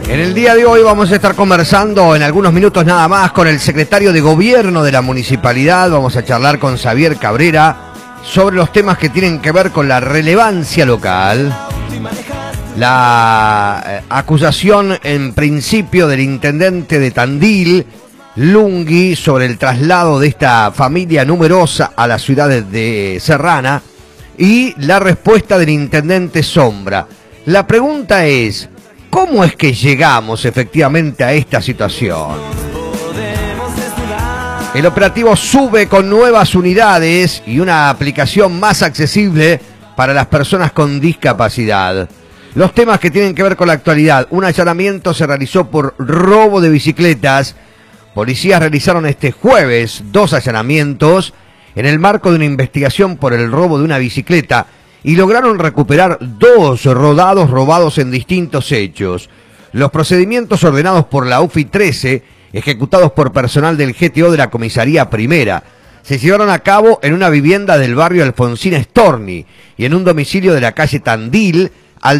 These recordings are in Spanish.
En el día de hoy vamos a estar conversando en algunos minutos nada más con el secretario de Gobierno de la Municipalidad. Vamos a charlar con Xavier Cabrera sobre los temas que tienen que ver con la relevancia local. La acusación en principio del intendente de Tandil, Lungui, sobre el traslado de esta familia numerosa a la ciudad de Serrana, y la respuesta del intendente Sombra. La pregunta es, ¿cómo es que llegamos efectivamente a esta situación? El operativo sube con nuevas unidades y una aplicación más accesible para las personas con discapacidad. Los temas que tienen que ver con la actualidad. Un allanamiento se realizó por robo de bicicletas. Policías realizaron este jueves 2 allanamientos en el marco de una investigación por el robo de una bicicleta y lograron recuperar 2 rodados robados en distintos hechos. Los procedimientos ordenados por la UFI 13, ejecutados por personal del GTO de la Comisaría Primera, se llevaron a cabo en una vivienda del barrio Alfonsina Storni y en un domicilio de la calle Tandil al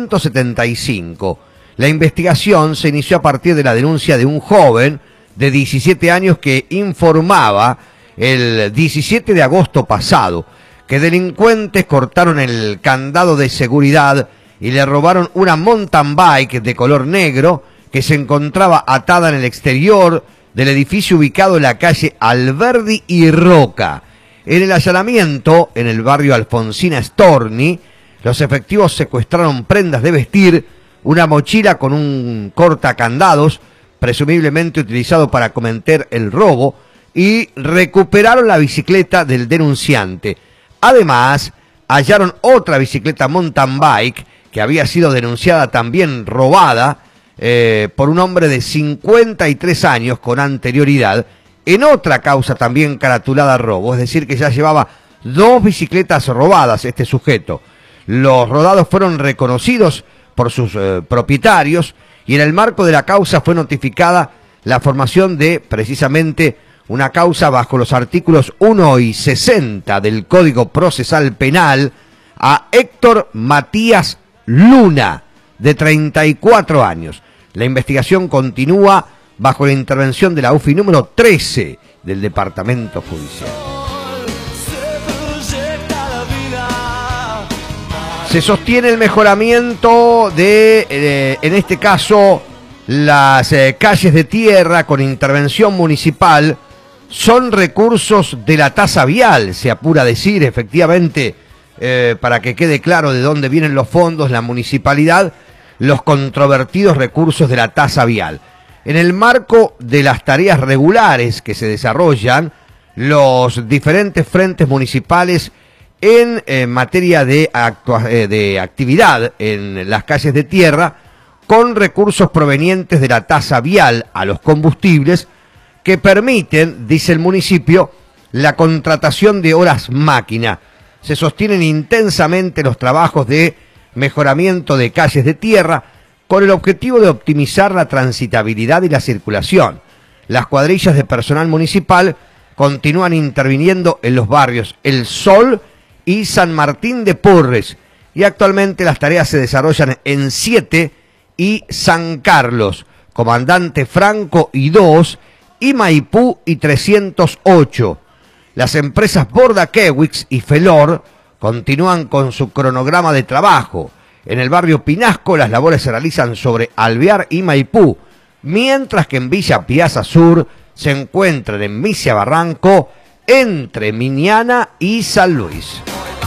275. La investigación se inició a partir de la denuncia de un joven de 17 años que informaba el 17 de agosto pasado que delincuentes cortaron el candado de seguridad y le robaron una mountain bike de color negro que se encontraba atada en el exterior del edificio ubicado en la calle Alberdi y Roca. En el allanamiento en el barrio Alfonsina Storni, los efectivos secuestraron prendas de vestir, una mochila con un cortacandados, presumiblemente utilizado para cometer el robo, y recuperaron la bicicleta del denunciante. Además, hallaron otra bicicleta mountain bike que había sido denunciada también robada por un hombre de 53 años con anterioridad en otra causa también caratulada robo, es decir que ya llevaba 2 bicicletas robadas este sujeto. Los rodados fueron reconocidos por sus propietarios y en el marco de la causa fue notificada la formación de precisamente una causa bajo los artículos 1 y 60 del Código Procesal Penal a Héctor Matías Luna, de 34 años. La investigación continúa bajo la intervención de la UFI número 13 del Departamento Judicial. Se sostiene el mejoramiento de, en este caso, las calles de tierra con intervención municipal. Son recursos de la tasa vial, se apura a decir, efectivamente, para que quede claro de dónde vienen los fondos, la municipalidad, los controvertidos recursos de la tasa vial. En el marco de las tareas regulares que se desarrollan, los diferentes frentes municipales en materia de actividad en las calles de tierra, con recursos provenientes de la tasa vial a los combustibles, que permiten, dice el municipio, la contratación de horas máquina. Se sostienen intensamente los trabajos de mejoramiento de calles de tierra con el objetivo de optimizar la transitabilidad y la circulación. Las cuadrillas de personal municipal continúan interviniendo en los barrios El Sol y San Martín de Porres y actualmente las tareas se desarrollan en 7 y San Carlos, Comandante Franco y 2, y Maipú y 308. Las empresas Bordakewix y Felor continúan con su cronograma de trabajo. En el barrio Pinasco las labores se realizan sobre Alvear y Maipú, mientras que en Villa Piazza Sur se encuentran en Misia Barranco entre Miñana y San Luis.